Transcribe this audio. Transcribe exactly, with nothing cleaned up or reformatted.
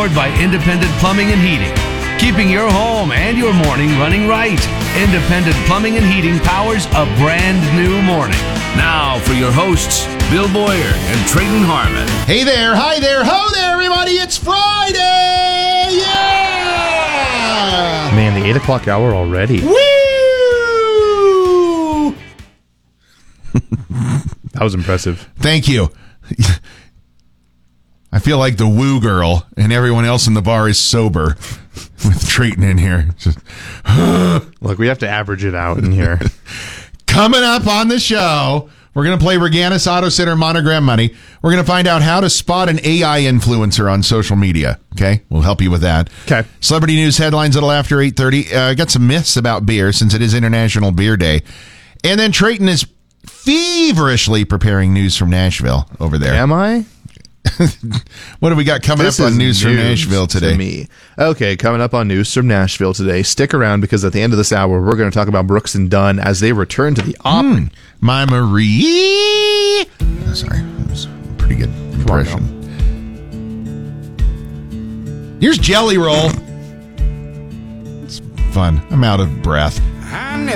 powered by Independent Plumbing and Heating. Keeping your home and your morning running right. Independent Plumbing and Heating powers a brand new morning. Now for your hosts, Bill Boyer and Trayton Harmon. Hey there, hi there, ho there, everybody. It's Friday. Yeah! Man, the eight o'clock hour already. Woo! That was impressive. Thank you. I feel like the woo girl, and everyone else in the bar is sober with Trayton in here. Just, Look, we have to average it out in here. Coming up on the show, we're going to play Reganis Auto Center Monogram Money. We're going to find out how to spot an A I influencer on social media. Okay? We'll help you with that. Okay. Celebrity news headlines a little after eight thirty. Uh, got some myths about beer since it is International Beer Day. And then Trayton is feverishly preparing news from Nashville over there. Am I? What do we got coming This up on is news from Nashville today? To me. Okay, coming up on News from Nashville today. Stick around because at the end of this hour, we're going to talk about Brooks and Dunn as they return to the Opry. Mm, my Marie. Oh, sorry, that was a pretty good impression. Here's Jelly Roll. It's fun. I'm out of breath.